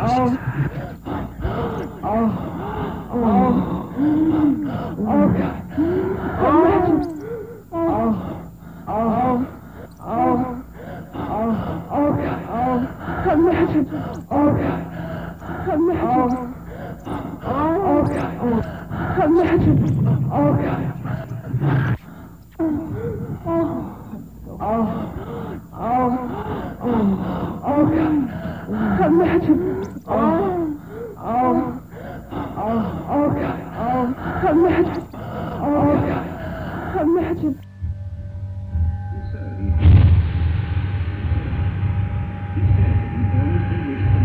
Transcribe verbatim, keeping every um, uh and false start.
Oh. Oh. Oh. Oh, God. Oh. Oh. Oh. Oh. Oh. Oh, God. Oh. Imagine. Oh, God. Imagine. Oh. Oh, God. Oh. Imagine. Oh, God. Oh. Oh. Oh. Oh. Oh, God. Imagine. Oh. Oh. Oh. Oh, God. Oh. Imagine. Oh, God. Imagine.